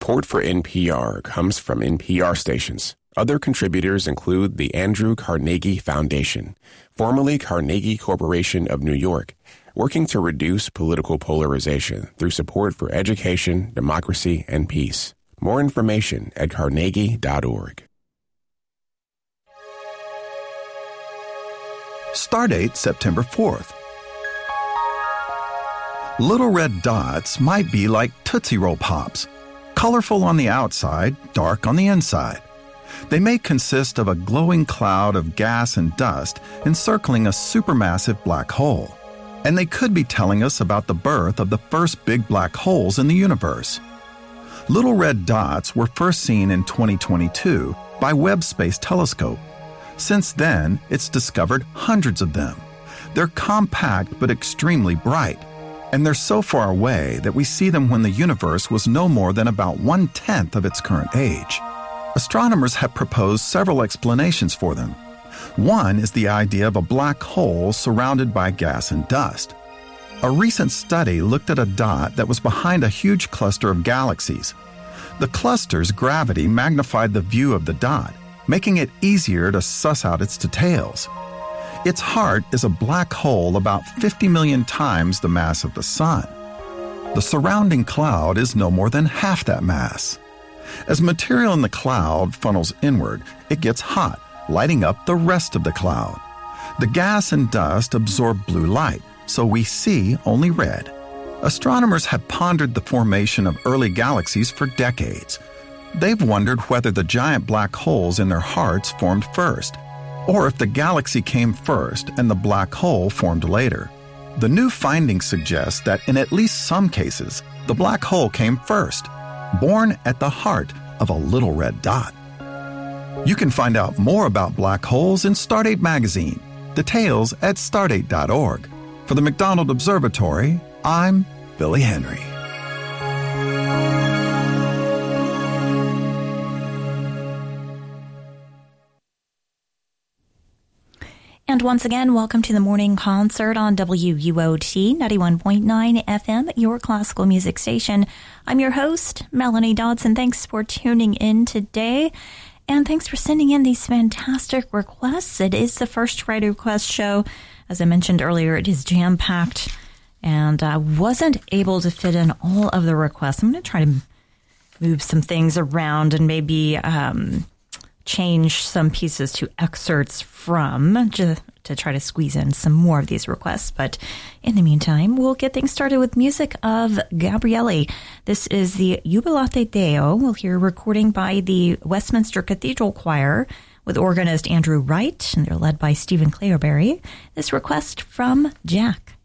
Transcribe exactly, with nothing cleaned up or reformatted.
Support for N P R comes from N P R stations. Other contributors include the Andrew Carnegie Foundation, formerly Carnegie Corporation of New York, working to reduce political polarization through support for education, democracy, and peace. More information at carnegie dot org. Stardate September fourth. Little red dots might be like Tootsie Roll Pops, colorful on the outside, dark on the inside. They may consist of a glowing cloud of gas and dust encircling a supermassive black hole. And they could be telling us about the birth of the first big black holes in the universe. Little red dots were first seen in twenty twenty-two by Webb Space Telescope. Since then, it's discovered hundreds of them. They're compact but extremely bright, and they're so far away that we see them when the universe was no more than about one-tenth of its current age. Astronomers have proposed several explanations for them. One is the idea of a black hole surrounded by gas and dust. A recent study looked at a dot that was behind a huge cluster of galaxies. The cluster's gravity magnified the view of the dot, making it easier to suss out its details. Its heart is a black hole about fifty million times the mass of the Sun. The surrounding cloud is no more than half that mass. As material in the cloud funnels inward, it gets hot, lighting up the rest of the cloud. The gas and dust absorb blue light, so we see only red. Astronomers have pondered the formation of early galaxies for decades. They've wondered whether the giant black holes in their hearts formed first, or if the galaxy came first and the black hole formed later. The new findings suggest that in at least some cases, the black hole came first, born at the heart of a little red dot. You can find out more about black holes in Stardate magazine. Details at stardate dot org. For the McDonald Observatory, I'm Billy Henry. And once again, welcome to the morning concert on W U O T ninety-one point nine F M, your classical music station. I'm your host, Melanie Dodson. Thanks for tuning in today. And thanks for sending in these fantastic requests. It is the first Friday Request show. As I mentioned earlier, it is jam-packed, and I wasn't able to fit in all of the requests. I'm going to try to move some things around and maybe um, change some pieces to excerpts from to, to try to squeeze in some more of these requests. But in the meantime, we'll get things started with music of Gabrieli. This is the Jubilate Deo. We'll hear a recording by the Westminster Cathedral Choir with organist Andrew Wright, and they're led by Stephen Clairberry. This request from Jack.